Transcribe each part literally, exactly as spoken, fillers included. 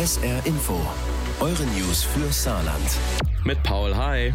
S R Info, eure News für Saarland. Mit Paul, hi.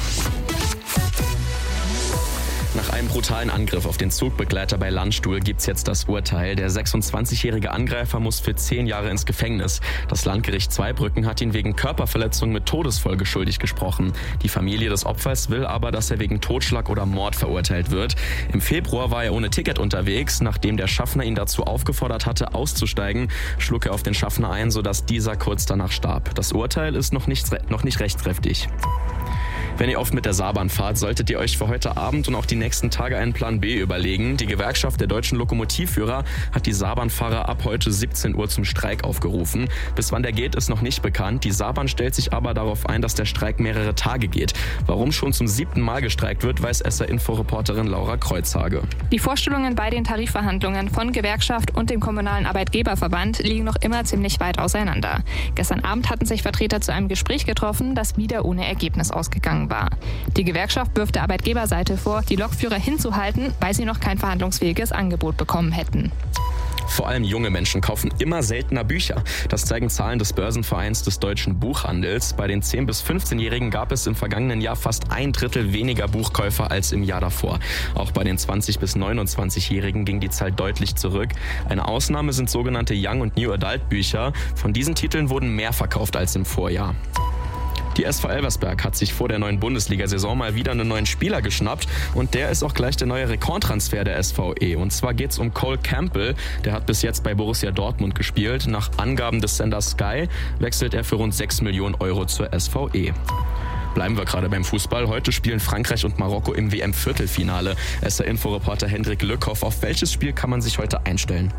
Nach einem brutalen Angriff auf den Zugbegleiter bei Landstuhl gibt's jetzt das Urteil. Der sechsundzwanzigjährige Angreifer muss für zehn Jahre ins Gefängnis. Das Landgericht Zweibrücken hat ihn wegen Körperverletzung mit Todesfolge schuldig gesprochen. Die Familie des Opfers will aber, dass er wegen Totschlag oder Mord verurteilt wird. Im Februar war er ohne Ticket unterwegs. Nachdem der Schaffner ihn dazu aufgefordert hatte, auszusteigen, schlug er auf den Schaffner ein, sodass dieser kurz danach starb. Das Urteil ist noch nicht, noch nicht rechtskräftig. Wenn ihr oft mit der Saarbahn fahrt, solltet ihr euch für heute Abend und auch die nächsten Tage einen Plan B überlegen. Die Gewerkschaft der deutschen Lokomotivführer hat die Saarbahnfahrer ab heute siebzehn Uhr zum Streik aufgerufen. Bis wann der geht, ist noch nicht bekannt. Die Saarbahn stellt sich aber darauf ein, dass der Streik mehrere Tage geht. Warum schon zum siebten Mal gestreikt wird, weiß S R-Info-Reporterin Laura Kreuzhage. Die Vorstellungen bei den Tarifverhandlungen von Gewerkschaft und dem Kommunalen Arbeitgeberverband liegen noch immer ziemlich weit auseinander. Gestern Abend hatten sich Vertreter zu einem Gespräch getroffen, das wieder ohne Ergebnis ausgegangen war. Die Gewerkschaft wirft der Arbeitgeberseite vor, die Lokführer hinzuhalten, weil sie noch kein verhandlungsfähiges Angebot bekommen hätten. Vor allem junge Menschen kaufen immer seltener Bücher. Das zeigen Zahlen des Börsenvereins des deutschen Buchhandels. Bei den zehn- bis fünfzehnjährigen gab es im vergangenen Jahr fast ein Drittel weniger Buchkäufer als im Jahr davor. Auch bei den zwanzig- bis neunundzwanzigjährigen ging die Zahl deutlich zurück. Eine Ausnahme sind sogenannte Young- und New Adult Bücher. Von diesen Titeln wurden mehr verkauft als im Vorjahr. Die S V Elversberg hat sich vor der neuen Bundesliga-Saison mal wieder einen neuen Spieler geschnappt und der ist auch gleich der neue Rekordtransfer der S V E. Und zwar geht's um Cole Campbell, der hat bis jetzt bei Borussia Dortmund gespielt. Nach Angaben des Senders Sky wechselt er für rund sechs Millionen Euro zur S V E. Bleiben wir gerade beim Fußball. Heute spielen Frankreich und Marokko im W M-Viertelfinale. S R-Info-Reporter Hendrik Lückhoff, auf welches Spiel kann man sich heute einstellen?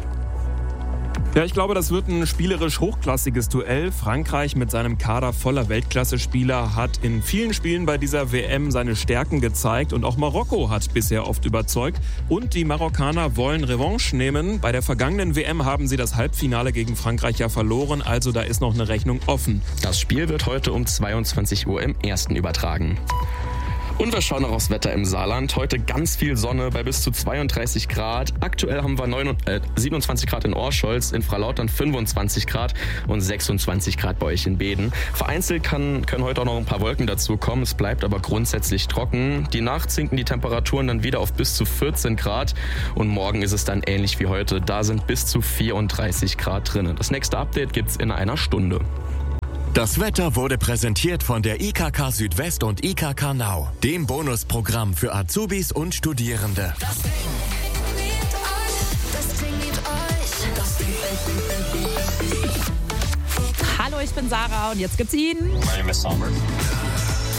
Ja, ich glaube, das wird ein spielerisch hochklassiges Duell. Frankreich mit seinem Kader voller Weltklasse-Spieler hat in vielen Spielen bei dieser W M seine Stärken gezeigt und auch Marokko hat bisher oft überzeugt. Und die Marokkaner wollen Revanche nehmen. Bei der vergangenen W M haben sie das Halbfinale gegen Frankreich ja verloren, also da ist noch eine Rechnung offen. Das Spiel wird heute um zweiundzwanzig Uhr im Ersten übertragen. Und wir schauen noch aufs Wetter im Saarland. Heute ganz viel Sonne bei bis zu zweiunddreißig Grad. Aktuell haben wir neun, äh, siebenundzwanzig Grad in Orscholz, in Fralautern fünfundzwanzig Grad und sechsundzwanzig Grad bei euch in Beeden. Vereinzelt kann, können heute auch noch ein paar Wolken dazu kommen. Es bleibt aber grundsätzlich trocken. Die Nacht sinken die Temperaturen dann wieder auf bis zu vierzehn Grad. Und morgen ist es dann ähnlich wie heute. Da sind bis zu vierunddreißig Grad drin. Das nächste Update gibt's in einer Stunde. Das Wetter wurde präsentiert von der I K K Südwest und I K K Now, dem Bonusprogramm für Azubis und Studierende. Das Ding mit euch, das Ding mit euch, das Ding. Hallo, ich bin Sarah und jetzt gibt's ihn. My name is Summer.